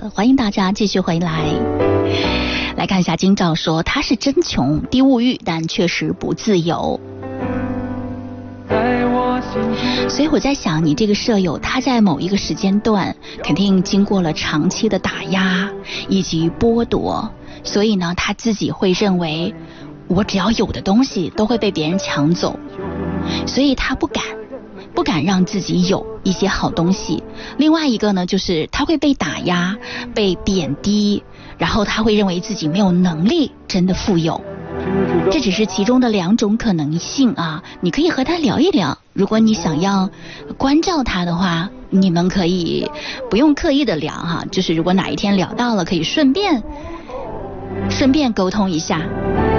的，欢迎大家继续回来。来看一下金照说，他是真穷，低物欲，但确实不自由。所以我在想，你这个舍友他在某一个时间段肯定经过了长期的打压以及剥夺，所以呢他自己会认为我只要有的东西都会被别人抢走，所以他不敢让自己有一些好东西。另外一个呢，就是他会被打压被贬低，然后他会认为自己没有能力真的富有。这只是其中的2种可能性啊，你可以和他聊一聊。如果你想要关照他的话，你们可以不用刻意的聊哈，就是如果哪一天聊到了，可以顺便沟通一下。